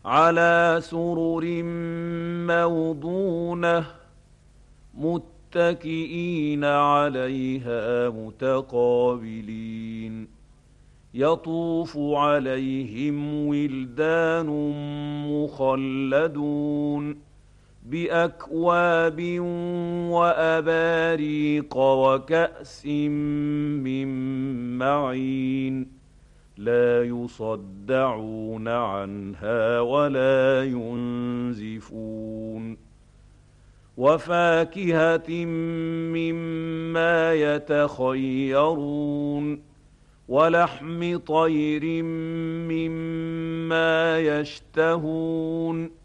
على سرر موضونة متكئين عليها متقابلين يطوف عليهم ولدان مخلدون بأكواب وأباريق وكأس من معين لا يصدعون عنها ولا ينزفون وفاكهة مما يتخيرون ولحم طير مما يشتهون